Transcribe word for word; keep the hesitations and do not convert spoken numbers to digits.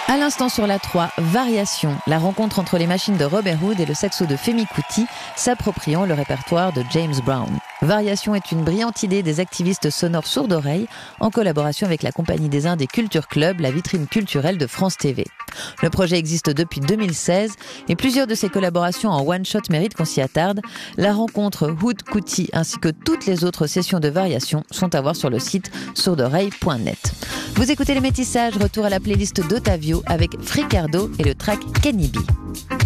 À l'instant sur la trois, Variation, la rencontre entre les machines de Robert Hood et le saxo de Femi Kuti, s'appropriant le répertoire de James Brown. Variation est une brillante idée des activistes sonores sourds-d'oreilles, en collaboration avec la Compagnie des Indes et Culture Club, la vitrine culturelle de France T V. Le projet existe depuis deux mille seize et plusieurs de ses collaborations en one-shot méritent qu'on s'y attarde. La rencontre Hood-Kuti ainsi que toutes les autres sessions de Variation sont à voir sur le site sourdoreille point net. Vous écoutez Les Métissages, retour à la playlist d'Otavio avec Fricardo et le track Kenny B.